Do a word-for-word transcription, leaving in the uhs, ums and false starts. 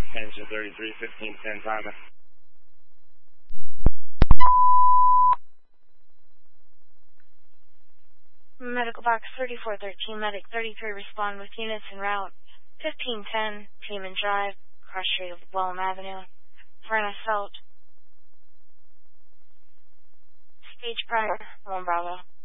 Engine thirty-three, fifteen ten, timer. Medical box thirty-four thirteen, medic thirty-three, respond with units en route. fifteen ten, Teeman Drive, cross street of Wellham Avenue, for an assault. Stage prior, one Bravo.